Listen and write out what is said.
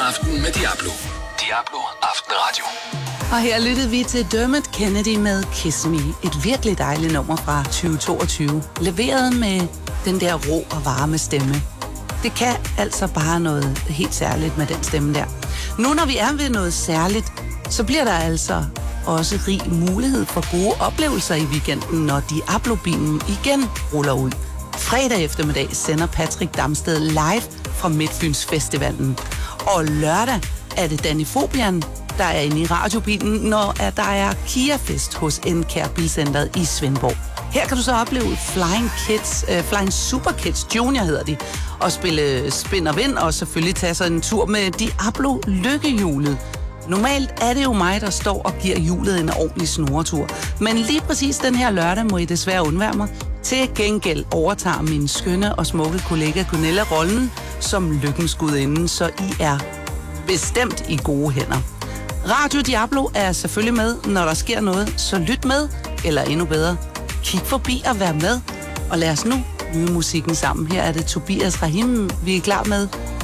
Aften med Diablo. Diablo Aftenradio. Og her lyttede vi til Dermot Kennedy med Kiss Me. Et virkelig dejligt nummer fra 2022. Leveret med den der rå og varme stemme. Det kan altså bare noget helt særligt med den stemme der. Nu når vi er ved noget særligt, så bliver der altså også rig mulighed for gode oplevelser i weekenden, når Diablo-bilen igen ruller ud. Fredag eftermiddag sender Patrick Damsted live fra Midtfyns Festivalen. Og lørdag er det Danifobian, der er inde i radiobilen, når der er Kia-fest hos NKR Bilcenteret i Svendborg. Her kan du så opleve Flying Super Kids Junior hedder de, og spille spin og vind, og selvfølgelig tage sig en tur med Diablo lykkehjulet. Normalt er det jo mig, der står og giver hjulet en ordentlig snoretur. Men lige præcis den her lørdag må I desværre undvære mig. Til gengæld overtager min skønne og smukke kollega Gunilla rollen som lykkens gudinde, så I er bestemt i gode hænder. Radio Diablo er selvfølgelig med, når der sker noget, så lyt med, eller endnu bedre, kig forbi og vær med. Og lad os nu nyde musikken sammen. Her er det Tobias Rahim, vi er klar med